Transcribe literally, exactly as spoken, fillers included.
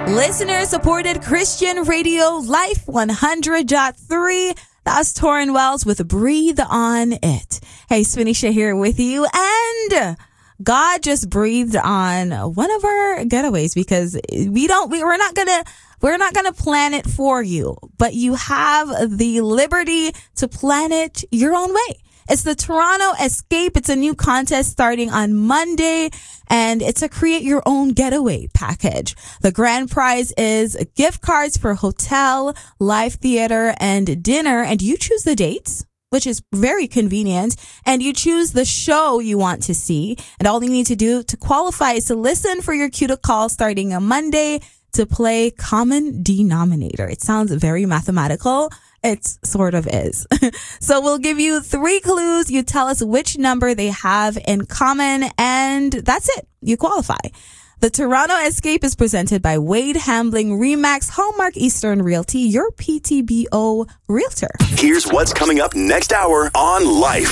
Listener-supported Christian radio, Life one hundred point three. That's Torrin Wells with Breathe on It. Hey, Swinisha here with you. And God just breathed on one of our getaways because we don't, we, we're not going to, we're not going to plan it for you, but you have the liberty to plan it your own way. It's the Toronto Escape. It's a new contest starting on Monday, and it's a create your own getaway package. The grand prize is gift cards for hotel, live theater, and dinner, and you choose the dates, which is very convenient, and you choose the show you want to see. And all you need to do to qualify is to listen for your cue to call starting on Monday to play Common Denominator. It sounds very mathematical. It sort of is. So we'll give you three clues. You tell us which number they have in common, and that's it. You qualify. The Toronto Escape is presented by Wade Hambling Remax Hallmark Eastern Realty, your P T B O realtor. Here's what's coming up next hour on Life.